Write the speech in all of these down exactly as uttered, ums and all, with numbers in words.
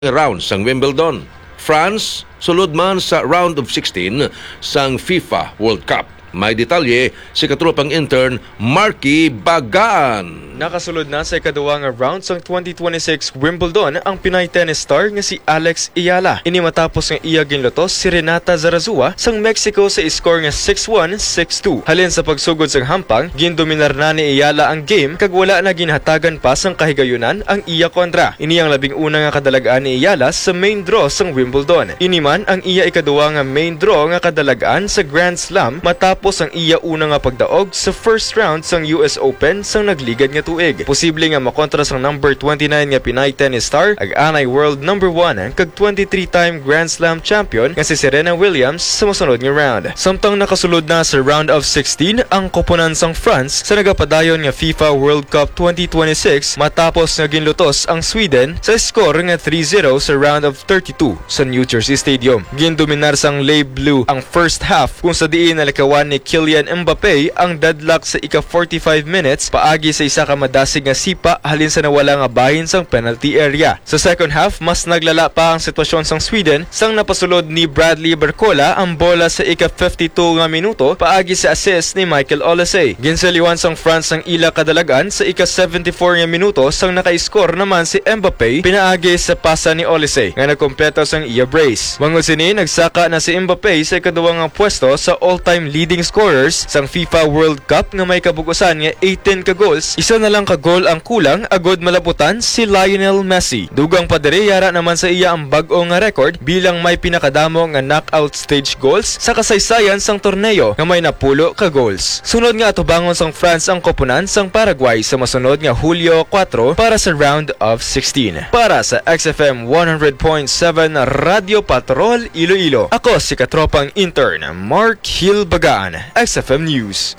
round sang Wimbledon. France sulod man sa round of sixteen sang FIFA World Cup. May detalye si katropang intern Marky Bagaan. Nakasulod na sa ikaduwang round sa twenty twenty-six Wimbledon ang Pinay tennis star nga si Alex Ayala. Ini matapos nga iya ginlotos si Renata Zarazua sang Mexico sa score nga six one, six two. Halin sa pagsugod sang hampang, gindominar na ni Ayala ang game kag wala na ginhatagan pa sang kahigayunan ang iya kontra. Ini ang labing una nga kadalagaan ni Ayala sa main draw sang Wimbledon. Ini man ang iya ikaduwa nga main draw nga kadalagaan sa Grand Slam matapos ang iya una nga pagdaog sa first round sang U S Open sang nagligad nga tuig. Posible nga makontra sang number twenty-nine nga Pinay tennis star ag anay world number one kag twenty-three time Grand Slam champion nga si Serena Williams sa mosunod nga round. Samtang nakasulod na sa round of sixteen ang koponan sang France sa nagapadayon nga FIFA World Cup twenty twenty-six matapos nga ginlutos ang Sweden sa score nga three zero sa round of thirty-two sa New Jersey Stadium. Gindominar sang Le Bleu ang first half kung sa diin nalikawan ni Kylian Mbappe ang deadlock sa ika forty-five minutes paagi sa isa ka madasig nga sipa halin sa nawala nga bahin sang penalty area. Sa second half, mas naglala pa ang sitwasyon sang Sweden sang napasulod ni Bradley Barcola ang bola sa ika fifty-two nga minuto paagi sa assist ni Michael Olise. Ginsaliwan sang France ang ila kadalagan sa ika seventy-four nga minuto sang naka-score naman si Mbappe pinaagi sa pasa ni Olise nga nagkompleto sang iya brace. Mangod sini nagsaka na si Mbappe sa ikaduwa nga pwesto sa all-time leading scorers sang FIFA World Cup nga may kabugusan nga eighteen ka goals. Isa na lang ka goal ang kulang agod malaputan si Lionel Messi. Dugang padere yara naman sa iya ang bag-o nga record bilang may pinakadamo nga knockout stage goals sa kasaysayan sang torneo nga may napulo ka goals. Sunod nga atubangon sang France ang koponan sang Paraguay sa masunod nga Hulyo four para sa round of sixteen. Para sa X F M one hundred point seven Radio Patrol Iloilo. Ako si katropang intern Mark Hill Bagaan, X F M News.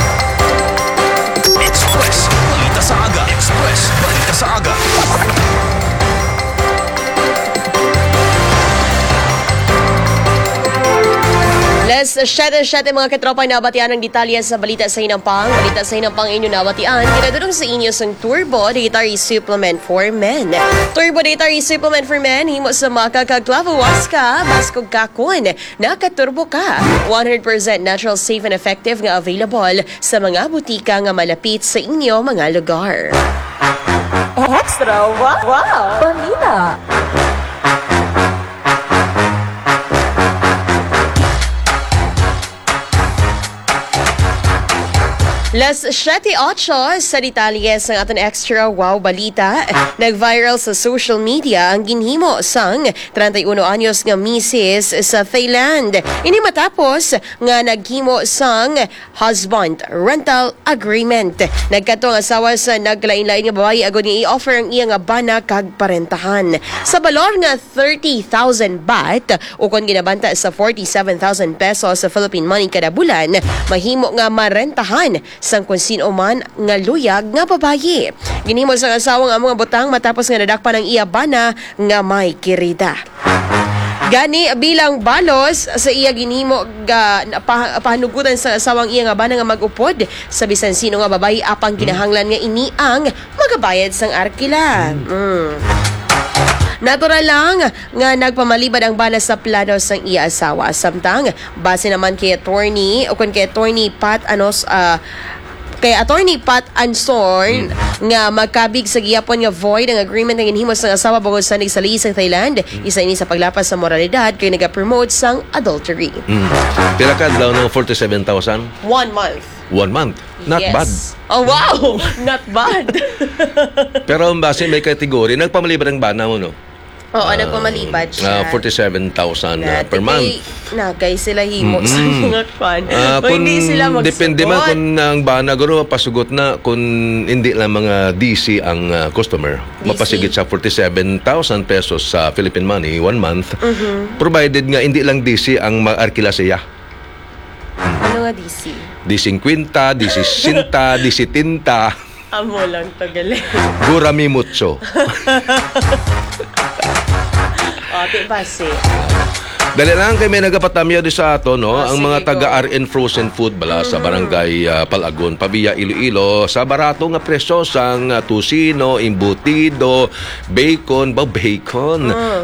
Express, balita sa aga. Express, balita sa aga. Let's share-share mga katropang nabatian ng detalye sa balita sa Hinampang. Balita sa Hinampang inyo nabatian. Kinadurong sa inyo sa Turbo Dietary Supplement for Men. Turbo Dietary Supplement for Men, himo sa maka kag clavawas ka, baskog kakon. Nakaturbo ka. one hundred percent natural, safe and effective nga available sa mga butika nga malapit sa inyo mga lugar. Extra, wow! Wow! Balita! Las seven eight sa detalye sa aton extra wow balita. Nag-viral sa social media ang ginhimo sang thirty-one anyos nga misis sa Thailand. Ini matapos nga naghimo sang husband rental agreement. Nagkato ang asawa sa naglain-lain nga babae agod ni i-offer ang iya nga bana kag parentahan. Sa balor nga thirty thousand baht o kung ginabanta sa forty-seven thousand pesos sa Philippine money kada bulan, mahimo nga marentahan sang kung sino man nga luyag nga babayi. Ginhimo sang asawang ang mga butang matapos nga nadakpan ang iya bana nga may kirida. Gani bilang balos sa iya ginhimo ga pah, pahanugutan sa asawang iya nga bana nga mag-upod sa bisan sino nga babayi apang kinahanglan nga ini ang magabayad sang arkila. Mm. Natural lang nga nagpamalibad ang bala sa plano sang iya asawa. Samtang base naman kay attorney o kung kay attorney Pat Anos uh, kay attorney Pat Ansorn mm. nga magkabig sa giyapon nga void ang agreement ng inhimo sang asawa bangod sa nagsali sa Thailand. Mm. Isa ini sa paglapas sa moralidad kay nagapromote sang adultery. Mm. Pila ka daw ng forty-seven thousand? One month. One month? Not yes. bad. Oh, wow! Not bad. Pero ang base may kategory, nagpamalibad ang bana mo, no? Oo, uh, nagpamalibad siya. Uh, forty-seven thousand uh, per month. Nagay sila himo mm-hmm. sa mga fan. Uh, kung hindi sila magsugot. Depende man kung ang bana, guro pasugot na kung hindi lang mga D C ang uh, customer. D C? Mapasigit sa forty-seven thousand pesos sa Philippine money, one month. Mm-hmm. Provided nga hindi lang D C ang mag-arkila siya. Ano nga D C? D C fifty, D C sixty, D C thirty. Amo lang to galing. Gurami mucho. Ate base. Dali lang kay may nagapatamya di sa ato, no? Ah, ang sige, mga go. taga R N Frozen Food bala sa barangay ah, Palagon, Pabia, Iloilo, sa barato nga presyo sang ah, tusino, imbutido, bacon, ba bacon,